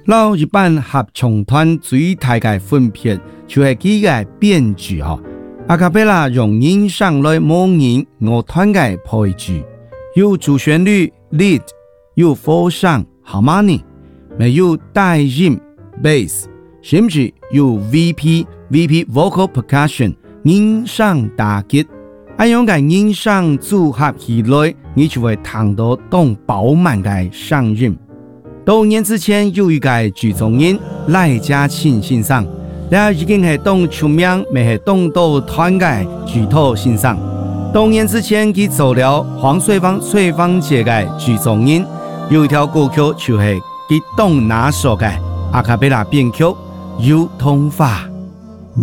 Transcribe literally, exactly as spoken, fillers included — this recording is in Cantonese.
老一版合唱团最大嘅分别就是佢嘅编剧吼，阿卡贝拉用音上來模擬樂團嘅配置，有主旋律 lead， 有副上 harmony， 沒有帶音 bass， 甚至有 V P V P vocal percussion 音上打擊，咁樣嘅音上組合起來，你就會聽到當飽滿嘅聲音。多年之前有一個劇中人賴家慶先生，佢已經係當出名，未係當到團嘅劇頭先生。多年之前佢做了黃瑞芳瑞芳姐嘅劇中人，有一條歌曲就係佢當拿手嘅阿卡貝拉編曲《油桐花》。